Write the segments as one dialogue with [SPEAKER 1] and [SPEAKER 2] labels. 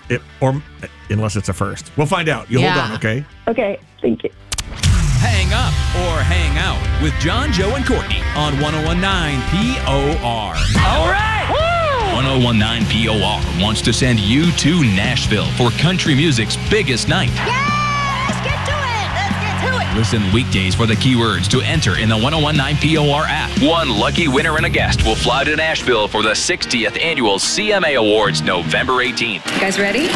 [SPEAKER 1] or unless it's a first. We'll find out. You hold on, okay?
[SPEAKER 2] Okay, thank you.
[SPEAKER 3] Hang up or hang out with John, Joe, and Courtney on 1019 POR. All right! Woo! 1019 POR wants to send you to Nashville for country music's biggest night.
[SPEAKER 4] Yeah! Let's get to it! Let's get to it!
[SPEAKER 3] Listen weekdays for the keywords to enter in the 1019 POR app. One lucky winner and a guest will fly to Nashville for the 60th annual CMA Awards November 18th.
[SPEAKER 4] You guys ready?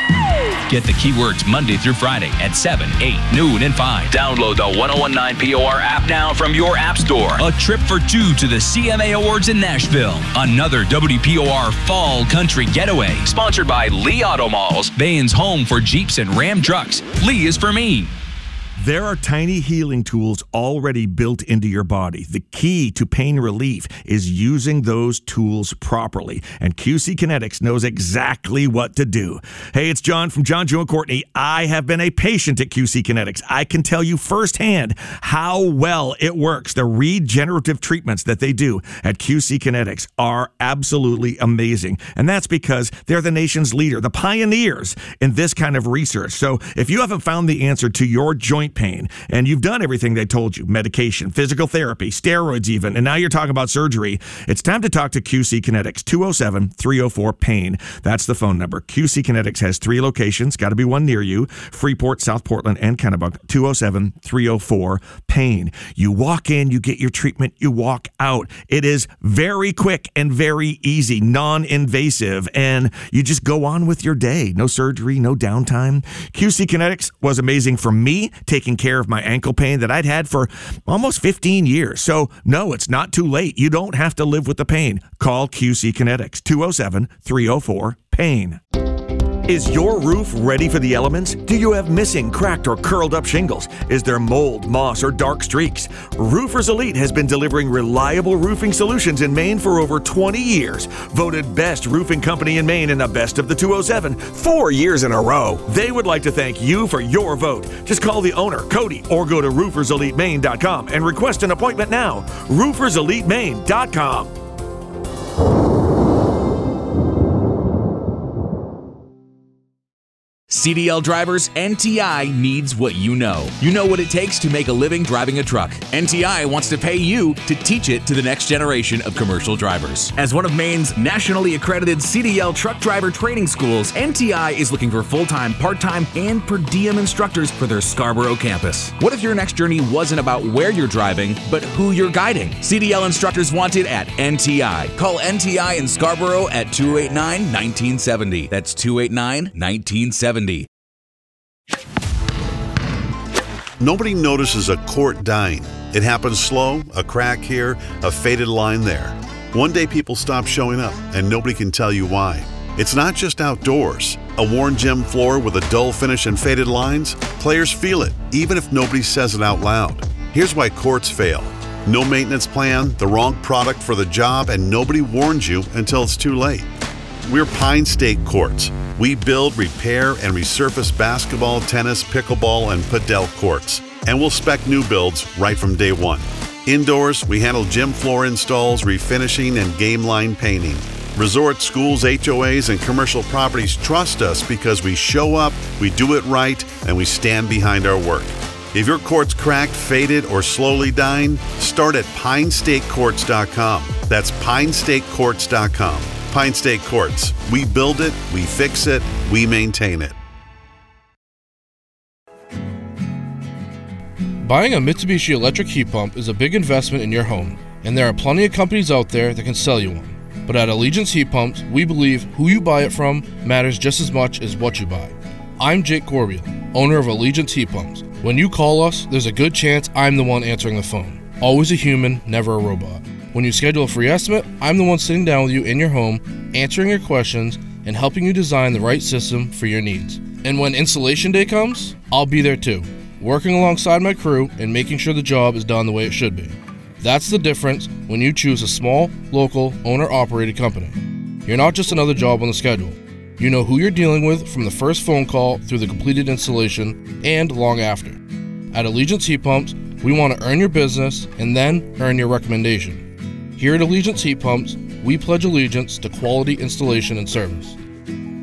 [SPEAKER 3] Get the keywords Monday through Friday at 7, 8, noon, and 5. Download the 1019 POR app now from your app store. A trip for two to the CMA Awards in Nashville. Another WPOR Fall Country Getaway. Sponsored by Lee Auto Malls. Bain's home for Jeeps and Ram trucks. Lee is for me.
[SPEAKER 1] There are tiny healing tools already built into your body. The key to pain relief is using those tools properly. And QC Kinetics knows exactly what to do. Hey, it's John from John, Joe, and Courtney. I have been a patient at QC Kinetics. I can tell you firsthand how well it works. The regenerative treatments that they do at QC Kinetics are absolutely amazing. And that's because they're the nation's leader, the pioneers in this kind of research. So if you haven't found the answer to your joint pain, and you've done everything they told you, medication, physical therapy, steroids even, and now you're talking about surgery, it's time to talk to QC Kinetics, 207-304-PAIN. That's the phone number. QC Kinetics has 3 locations, got to be one near you, Freeport, South Portland, and Kennebunk, 207-304-PAIN. You walk in, you get your treatment, you walk out. It is very quick and very easy, non-invasive, and you just go on with your day. No surgery, no downtime. QC Kinetics was amazing for me, taking care of my ankle pain that I'd had for almost 15 years. So, no, it's not too late. You don't have to live with the pain. Call QC Kinetics, 207-304-PAIN. Is your roof ready for the elements? Do you have missing, cracked, or curled up shingles? Is there mold, moss, or dark streaks? Roofers Elite has been delivering reliable roofing solutions in Maine for over 20 years. Voted best roofing company in Maine in the Best of the 207 4 years in a row. They would like to thank you for your vote. Just call the owner, Cody, or go to rooferselitemaine.com and request an appointment now. rooferselitemaine.com.
[SPEAKER 5] CDL drivers, NTI needs what you know. You know what it takes to make a living driving a truck. NTI wants to pay you to teach it to the next generation of commercial drivers. As one of Maine's nationally accredited CDL truck driver training schools, NTI is looking for full-time, part-time, and per diem instructors for their Scarborough campus. What if your next journey wasn't about where you're driving, but who you're guiding? CDL instructors wanted at NTI. Call NTI in Scarborough at 289-1970. That's 289-1970.
[SPEAKER 6] Nobody notices a quart dying. It happens slow, a crack here, a faded line there. One day people stop showing up and nobody can tell you why. It's not just outdoors. A worn gym floor with a dull finish and faded lines? Players feel it, even if nobody says it out loud. Here's why quarts fail. No maintenance plan, the wrong product for the job, and nobody warns you until it's too late. We're Pine State Courts. We build, repair, and resurface basketball, tennis, pickleball, and padel courts. And we'll spec new builds right from day one. Indoors, we handle gym floor installs, refinishing, and game line painting. Resort, schools, HOAs, and commercial properties trust us because we show up, we do it right, and we stand behind our work. If your court's cracked, faded, or slowly dying, start at PineStateCourts.com. That's PineStateCourts.com. Pine State Courts. We build it, we fix it, we maintain it.
[SPEAKER 7] Buying a Mitsubishi electric heat pump is a big investment in your home, and there are plenty of companies out there that can sell you one. But at Allegiance Heat Pumps, we believe who you buy it from matters just as much as what you buy. I'm Jake Corbiel, owner of Allegiance Heat Pumps. When you call us, there's a good chance I'm the one answering the phone. Always a human, never a robot. When you schedule a free estimate, I'm the one sitting down with you in your home, answering your questions, and helping you design the right system for your needs. And when installation day comes, I'll be there too, working alongside my crew and making sure the job is done the way it should be. That's the difference when you choose a small, local, owner-operated company. You're not just another job on the schedule. You know who you're dealing with from the first phone call through the completed installation and long after. At Allegiance Heat Pumps, we want to earn your business and then earn your recommendation. Here at Allegiance Heat Pumps, we pledge allegiance to quality installation and service.